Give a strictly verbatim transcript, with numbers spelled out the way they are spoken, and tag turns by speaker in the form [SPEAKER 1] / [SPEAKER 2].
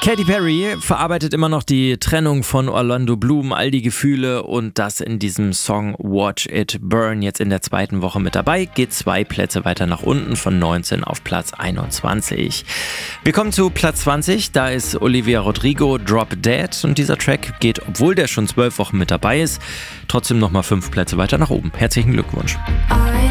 [SPEAKER 1] Katy Perry verarbeitet immer noch die Trennung von Orlando Bloom, all die Gefühle und das in diesem Song Watch It Burn. Jetzt in der zweiten Woche mit dabei, geht zwei Plätze weiter nach unten von neunzehn auf Platz einundzwanzig. Wir kommen zu Platz zwanzig, da ist Olivia Rodrigo, Drop Dead, und dieser Track geht, obwohl der schon zwölf Wochen mit dabei ist, trotzdem nochmal fünf Plätze weiter nach oben. Herzlichen Glückwunsch.